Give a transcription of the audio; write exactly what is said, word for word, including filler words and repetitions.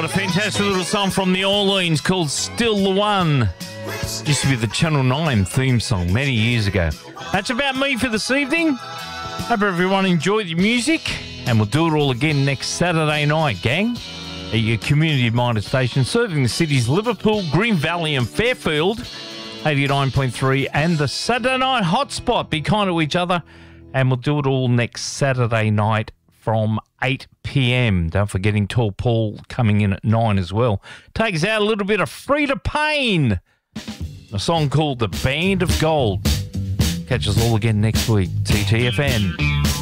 a fantastic little song from New Orleans called Still the One. Used to be the Channel nine theme song many years ago. That's about me for this evening. Hope everyone enjoyed the music, and we'll do it all again next Saturday night, gang, at your community-minded station serving the cities Liverpool, Green Valley and Fairfield, eighty-nine point three, and the Saturday Night Hotspot. Be kind to each other, and we'll do it all next Saturday night from eight p.m. Don't forget Tall Paul coming in at nine as well. Takes out a little bit of Frida Payne, a song called The Band of Gold. Catch us all again next week. T T F N.